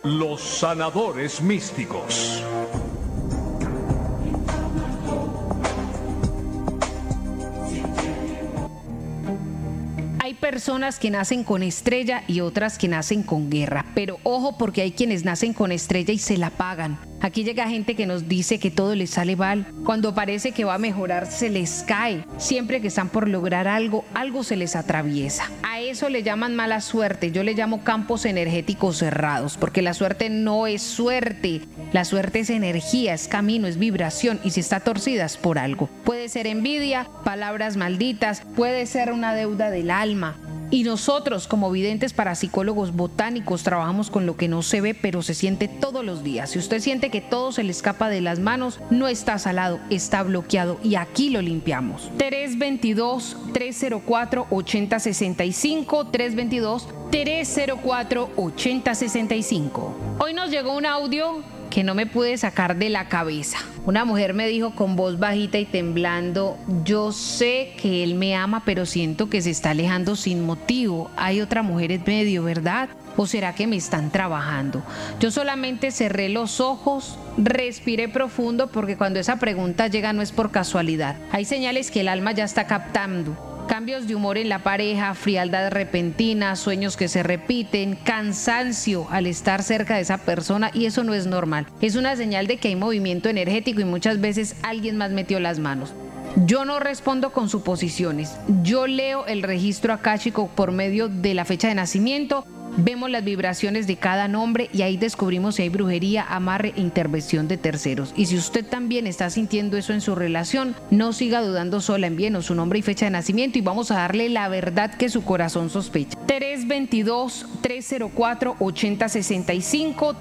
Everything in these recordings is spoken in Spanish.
Los sanadores místicos. Hay personas que nacen con estrella y otras que nacen con guerra, pero ojo porque hay quienes nacen con estrella y se la pagan. Aquí llega gente que nos dice que todo les sale mal, cuando parece que va a mejorar se les cae, siempre que están por lograr algo, algo se les atraviesa. A eso le llaman mala suerte, yo le llamo campos energéticos cerrados, porque la suerte no es suerte, la suerte es energía, es camino, es vibración y si está torcida es por algo. Puede ser envidia, palabras malditas, puede ser una deuda del alma. Y nosotros como videntes parapsicólogos botánicos trabajamos con lo que no se ve pero se siente todos los días. Si usted siente que todo se le escapa de las manos, no está salado, está bloqueado y aquí lo limpiamos. 322-304-8065, 322-304-8065. Hoy nos llegó un audio que no me pude sacar de la cabeza. Una mujer me dijo con voz bajita y temblando: yo sé que él me ama, pero siento que se está alejando sin motivo. Hay otra mujer en medio, ¿verdad? ¿O será que me están trabajando? Yo solamente cerré los ojos, respiré profundo, porque cuando esa pregunta llega no es por casualidad. Hay señales que el alma ya está captando. Cambios de humor en la pareja, frialdad repentina, sueños que se repiten, cansancio al estar cerca de esa persona, y eso no es normal. Es una señal de que hay movimiento energético y muchas veces alguien más metió las manos. Yo no respondo con suposiciones. Yo leo el registro akáshico por medio de la fecha de nacimiento. Vemos las vibraciones de cada nombre y ahí descubrimos si hay brujería, amarre e intervención de terceros. Y si usted también está sintiendo eso en su relación, no siga dudando sola, envíenos su nombre y fecha de nacimiento y vamos a darle la verdad que su corazón sospecha. 322-304-8065,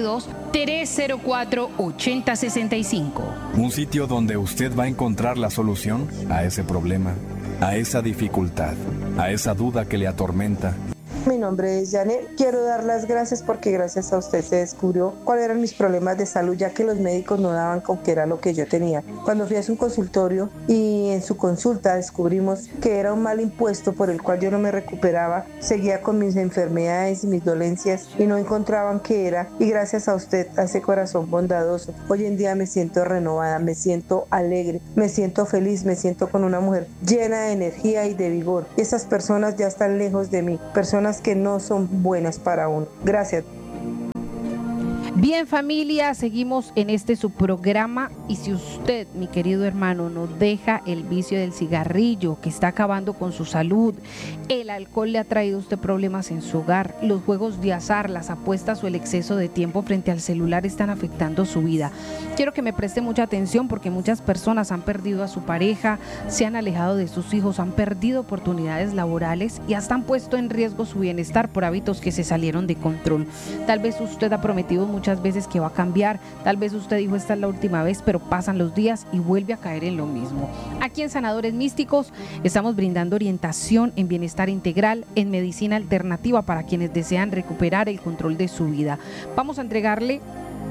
322-304-8065. Un sitio donde usted va a encontrar la solución a ese problema, a esa dificultad, a esa duda que le atormenta. Mi nombre es Janet. Quiero dar las gracias porque gracias a usted se descubrió cuáles eran mis problemas de salud, ya que los médicos no daban con qué era lo que yo tenía. Cuando fui a su consultorio y en su consulta descubrimos que era un mal impuesto por el cual yo no me recuperaba, seguía con mis enfermedades y mis dolencias y no encontraban qué era. Y gracias a usted, a ese corazón bondadoso, hoy en día me siento renovada, me siento alegre, me siento feliz, me siento con una mujer llena de energía y de vigor. Esas personas ya están lejos de mí, personas que no son buenas para uno. Gracias. Bien, familia, seguimos en este su programa y si usted, mi querido hermano, no deja el vicio del cigarrillo que está acabando con su salud, el alcohol le ha traído a usted problemas en su hogar, los juegos de azar, las apuestas o el exceso de tiempo frente al celular están afectando su vida. Quiero que me preste mucha atención porque muchas personas han perdido a su pareja, se han alejado de sus hijos, han perdido oportunidades laborales y hasta han puesto en riesgo su bienestar por hábitos que se salieron de control. Tal vez usted ha prometido muchas veces que va a cambiar, tal vez usted dijo esta es la última vez, pero pasan los días y vuelve a caer en lo mismo. Aquí en Sanadores Místicos estamos brindando orientación en bienestar integral, en medicina alternativa para quienes desean recuperar el control de su vida. Vamos a entregarle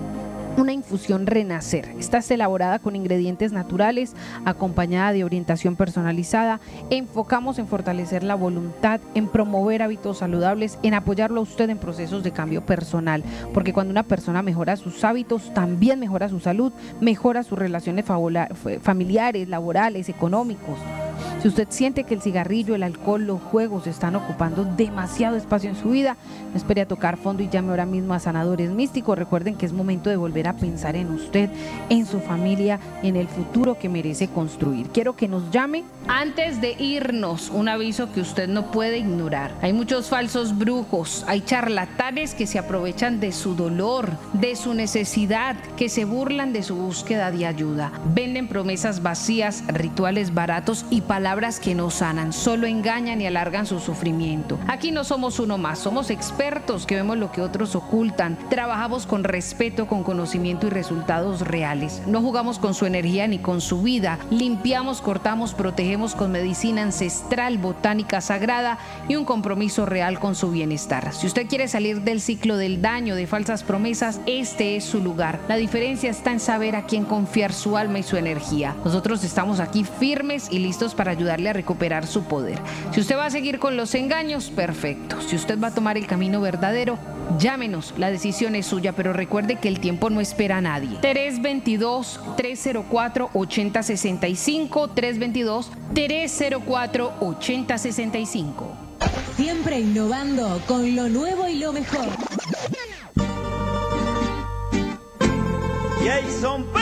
una infusión Renacer. Esta es elaborada con ingredientes naturales, acompañada de orientación personalizada. Enfocamos en fortalecer la voluntad, en promover hábitos saludables, en apoyarlo a usted en procesos de cambio personal, porque cuando una persona mejora sus hábitos, también mejora su salud, mejora sus relaciones familiares, laborales, económicos. Si usted siente que el cigarrillo, el alcohol, los juegos están ocupando demasiado espacio en su vida, no espere a tocar fondo y llame ahora mismo a Sanadores Místicos. Recuerden que es momento de volver a pensar en usted, en su familia, en el futuro que merece construir. Quiero que nos llame. Antes de irnos, un aviso que usted no puede ignorar. Hay muchos falsos brujos, hay charlatanes que se aprovechan de su dolor, de su necesidad, que se burlan de su búsqueda de ayuda. Venden promesas vacías, rituales baratos y palabras que no sanan, solo engañan y alargan su sufrimiento. Aquí no somos uno más, somos expertos que vemos lo que otros ocultan. Trabajamos con respeto, con conocimiento y resultados reales. No jugamos con su energía ni con su vida. Limpiamos, cortamos, protegemos con medicina ancestral, botánica sagrada y un compromiso real con su bienestar. Si usted quiere salir del ciclo del daño, de falsas promesas, este es su lugar. La diferencia está en saber a quién confiar su alma y su energía. Nosotros estamos aquí firmes y listos para ayudarle a recuperar su poder. Si usted va a seguir con los engaños, perfecto. Si usted va a tomar el camino verdadero, Llámenos, la decisión es suya, pero recuerde que el tiempo no espera a nadie. 322-304-8065, 322-304-8065. Siempre innovando con lo nuevo y lo mejor. Jason